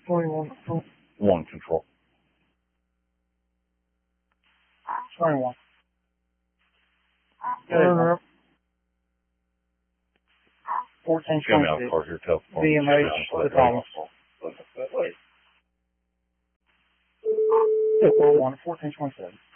21. One control. 21. Hey, 14, Show me out the car here, tell VMH, the Thomas. 1, 14, 27.